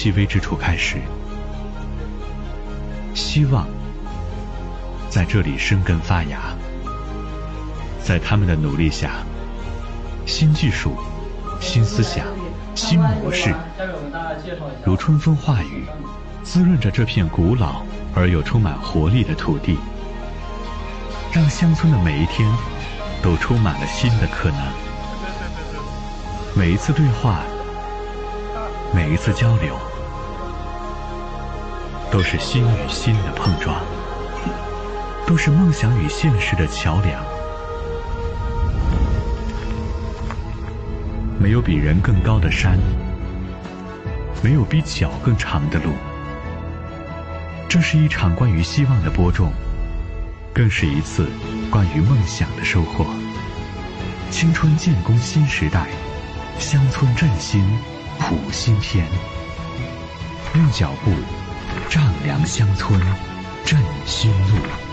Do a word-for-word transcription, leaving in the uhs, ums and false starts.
细微之处开始，希望在这里生根发芽。在他们的努力下，新技术、新思想、新模式，如春风化雨，滋润着这片古老而又充满活力的土地，让乡村的每一天都充满了新的可能。每一次对话，每一次交流，都是心与心的碰撞，都是梦想与现实的桥梁。没有比人更高的山，没有比脚更长的路。这是一场关于希望的播种，更是一次关于梦想的收获。青春建功新时代，乡村振兴谱新篇。用脚步丈量乡村，振新路。